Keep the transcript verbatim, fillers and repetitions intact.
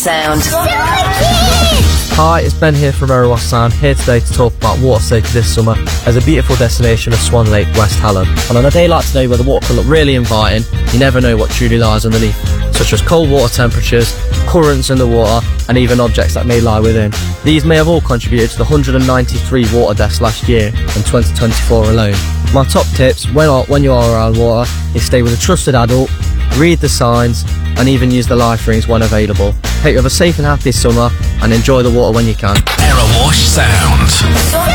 Sound. Hi, it's Ben here from Erewash Sound, here today to talk about water safety this summer as a beautiful destination of Swan Lake, West Hallam. And on a day like today where the water can look really inviting, you never know what truly lies underneath, such as cold water temperatures, currents in the water, and even objects that may lie within. These may have all contributed to the one hundred ninety-three water deaths last year in twenty twenty-four alone. My top tips when, when you are around water is stay with a trusted adult, read the signs, and even use the life rings when available. Hope you have a safe and happy summer and enjoy the water when you can. Erewash Sound.